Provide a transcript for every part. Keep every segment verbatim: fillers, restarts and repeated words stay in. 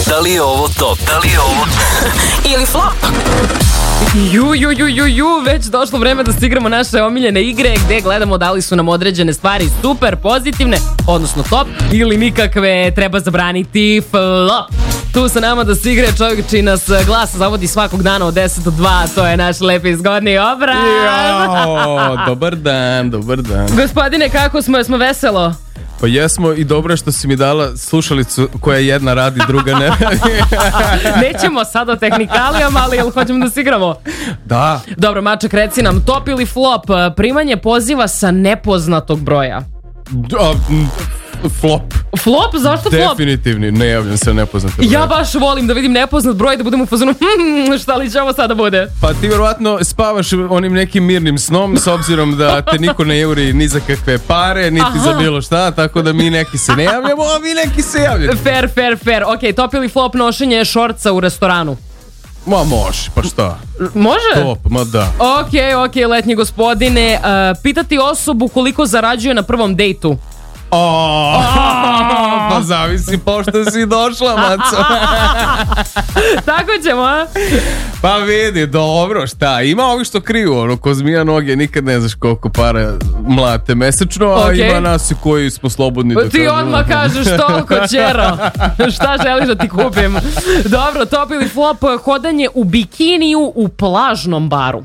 Da li je ovo top? Da li je ovo ili flop? Ju, ju, ju, ju, ju, već došlo vreme da se igramo naše omiljene igre gde gledamo da li su nam određene stvari super, pozitivne, odnosno top, ili nikakve treba zabraniti flop. Tu sa nama da se igre čovjek čiji nas glas zavodi svakog dana od deset do dva, to je naš lepi zgodni obraz. Jao, dobar dan, dobar dan. Gospodine, kako smo, jesmo veselo? Pa jesmo i dobro što si mi dala slušalicu koja jedna radi, druga ne radi. Nećemo sad o tehnikalijama, ali jel hoćemo da se igramo? Da. Dobro, Maček, reci nam, top ili flop, primanje poziva sa nepoznatog broja? Da, flop. Flop? Zašto flop? Definitivni, ne javljam se nepoznat broj. Ja baš volim da vidim nepoznat broj, da budem u fazonu hmm, šta li će ovo sada bude? Pa ti vjerovatno spavaš onim nekim mirnim snom, s obzirom da te niko ne juri ni za kakve pare, niti Aha. za bilo šta, tako da mi neki se ne javljamo, a mi neki se javljamo. Fair, fair, fair. Ok, top ili flop nošenje šorca u restoranu? Ma može, pa šta? Može? Top, ma da. Ok, ok, letnji gospodine, uh, pitati osobu koliko zarađuje na prvom dejtu? Oh, oh. Pa zavisi pošto si došla, Maco. Tako ćemo, a? Pa vidi, dobro, šta? Ima ovi što kriju, ono, ko zmija noge, nikad ne znaš koliko para mlate mesečno, a okay. Ima nas koji smo slobodni da ti kažemo. odmah kažeš toliko, čero. Šta želiš da ti kupim? Dobro, top ili flop, hodanje u bikiniju u plažnom baru?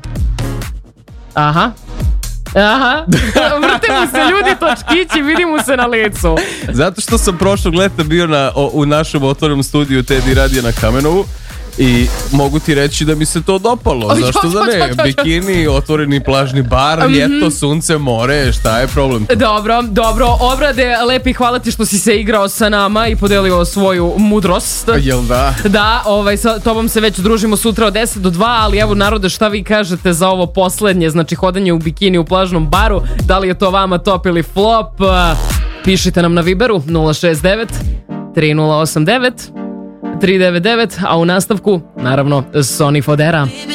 Aha. Aha, vrte mu se ljudi točkići, vidi mu se na licu. Zato što sam prošlog leta bio na, o, u našem otvorenom studiju Teddy radija na Kamenovu i mogu ti reći da mi se to dopalo. O, zašto jo, da ne? jo, jo, jo. Bikini, otvoreni plažni bar, mm-hmm. ljeto, sunce, more, šta je problem? Dobro, dobro, Obrade, lepi, hvala ti što si se igrao sa nama i podelio svoju mudrost. Jel da? Da, ovaj, sa tobom se već družimo sutra od deset do dva, ali evo narode, šta vi kažete za ovo poslednje, znači hodanje u bikini u plažnom baru, da li je to vama top ili flop? Pišite nam na Viberu nula šest devet tri nula osam devet tri devet devet, a u nastavku, naravno, Sony Fodera.